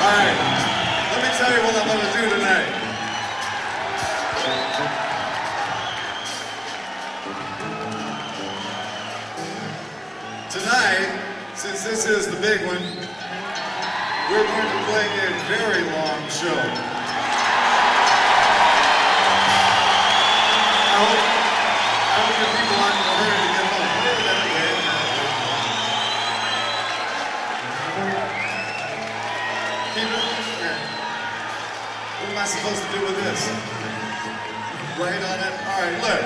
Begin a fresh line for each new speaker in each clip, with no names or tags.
Alright, let me tell you what I'm going to do tonight. Tonight, since this is the big one, we're going to play a very long show. I hope your people aren't in a hurry to get home. Wait a minute, wait a minute. Keep it here. What am I supposed to do with this? Write on it? Alright, look.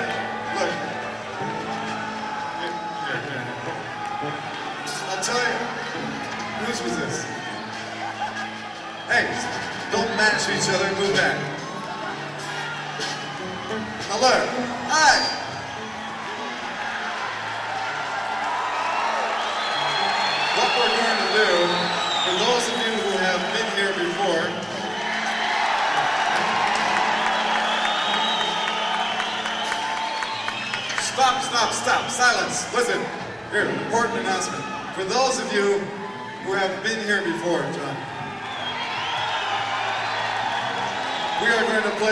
Here. I'll tell you. Whose was this? Hey, don't match each other, move back. Now look. Alright. What we're going to do, for those of you who have been here before, stop, silence, listen. Here, important announcement. For those of you who have been here before, John, we are going to play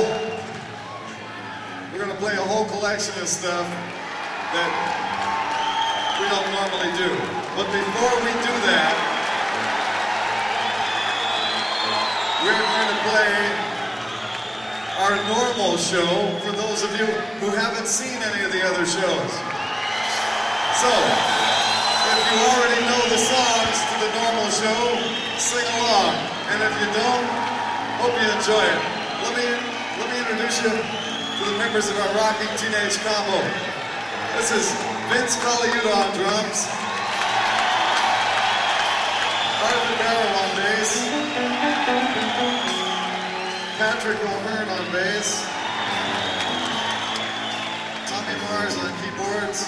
a whole collection of stuff that we don't normally do. But before we do that, we're going to play our normal show for those of you who haven't seen any of the other shows. So, if you already know the songs to the normal show, sing along. And if you don't, hope you enjoy it. Let me introduce you to the members of our rocking teenage combo. This is Vince Colaiuta on drums, Arthur Barrow on bass, Patrick O'Hearn on bass, Tommy Mars on keyboards,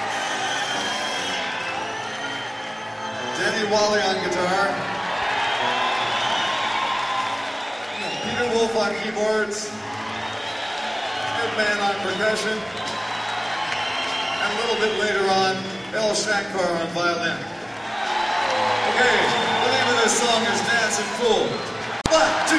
Denny Wally on guitar, Peter Wolf on keyboards, Ed Mann on percussion, and a little bit later on, El Shankar on violin. Okay, the name of this song is Dancing Fool. 1, 2,